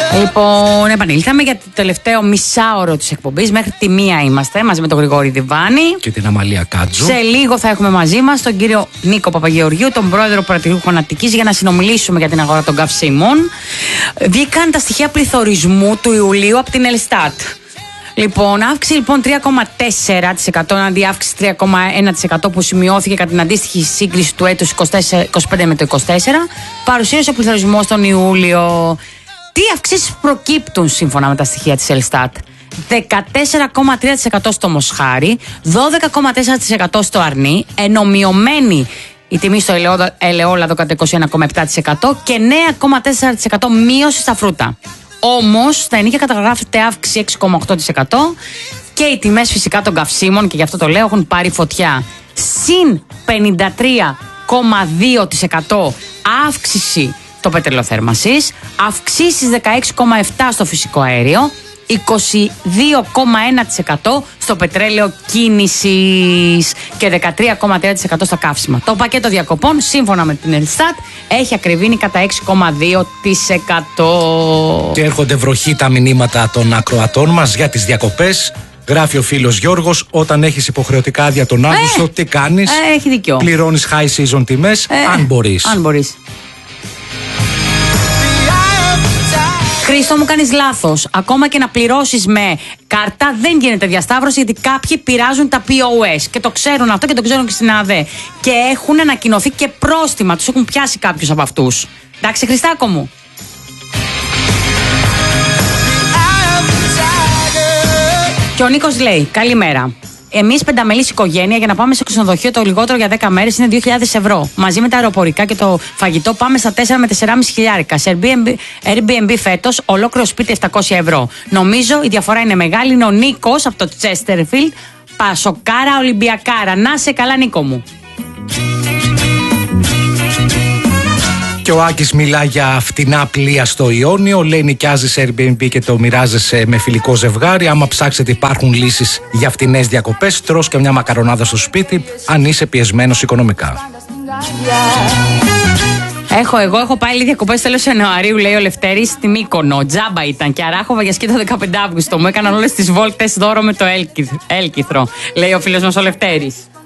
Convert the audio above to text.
Λοιπόν, επανήλθαμε για το τελευταίο μισάωρο της εκπομπής. Μέχρι τη 1 είμαστε μαζί με τον Γρηγόρη Διβάνη και την Αμαλία Κάτζου. Σε λίγο θα έχουμε μαζί μας τον κύριο Νίκο Παπαγεωργίου, τον πρόεδρο Πρατηριούχων Αττικής, για να συνομιλήσουμε για την αγορά των καυσίμων. Βγήκαν τα στοιχεία πληθωρισμού του Ιουλίου από την Ελστάτ. Λοιπόν, αύξηση λοιπόν 3,4% αντί αύξηση 3,1% που σημειώθηκε κατά την αντίστοιχη σύγκριση του έτους 25 με το 24. Παρουσίασε ο πληθωρισμός τον Ιούλιο. Τι αυξήσεις προκύπτουν σύμφωνα με τα στοιχεία της Ελστάτ? 14,3% στο Μοσχάρι, 12,4% στο Αρνί, ενώ μειωμένη η τιμή στο ελαιόλαδο κατά 21,7% και 9,4% μείωση στα φρούτα. Όμως στα ενίκια καταγράφεται αύξηση 6,8% και οι τιμές φυσικά των καυσίμων, και γι' αυτό το λέω, έχουν πάρει φωτιά. Συν 53,2% αύξηση το πετρελαιοθέρμανσης, αυξήσεις 16,7% στο φυσικό αέριο, 22,1% στο πετρέλαιο κίνησης και 13,3% στα καύσιμα. Το πακέτο διακοπών, σύμφωνα με την Ελστάτ, έχει ακριβήνει κατά 6,2%. Και έρχονται βροχή τα μηνύματα των ακροατών μας για τις διακοπές. Γράφει ο φίλος Γιώργος: όταν έχεις υποχρεωτικά άδεια τον Αύγουστο, τι κάνεις? Έχει δίκιο. Πληρώνεις high season τιμές, αν μπορείς. Αν μπορείς. Χρήστο, μου κάνεις λάθος. Ακόμα και να πληρώσεις με κάρτα δεν γίνεται διασταύρωση, γιατί κάποιοι πειράζουν τα POS και το ξέρουν αυτό και το ξέρουν και στην ΑΔΕ. Και έχουν ανακοινωθεί και πρόστιμα. Τους έχουν πιάσει κάποιους από αυτούς. Εντάξει, Χριστάκο μου. Και ο Νίκος λέει: καλημέρα. Εμείς πενταμελής οικογένεια, για να πάμε σε ξενοδοχείο το λιγότερο για 10 μέρες είναι 2.000 ευρώ. Μαζί με τα αεροπορικά και το φαγητό πάμε στα 4 με 4,5 χιλιάρικα. Σε Airbnb φέτος ολόκληρο σπίτι 700 ευρώ. Νομίζω η διαφορά είναι μεγάλη. Είναι ο Νίκος από το Chesterfield. Πασοκάρα Ολυμπιακάρα. Να σε καλά, Νίκο μου. Και ο Άκης μιλά για φτηνά πλοία στο Ιόνιο. Λέει: νοικιάζεις Airbnb και το μοιράζεσαι με φιλικό ζευγάρι. Άμα ψάξετε, υπάρχουν λύσεις για φτηνές διακοπές. Τρως και μια μακαρονάδα στο σπίτι, αν είσαι πιεσμένος οικονομικά. Εγώ έχω πάει διακοπές τέλος Ιανουαρίου, λέει ο Λευτέρης, στη Μύκονο. Τζάμπα ήταν και Αράχοβα για σκήτα 15 Αύγουστο. Μου έκαναν όλες τις βόλτες δώρο με το έλκυθρο, λέει ο φίλος μας ο Λευτέρης.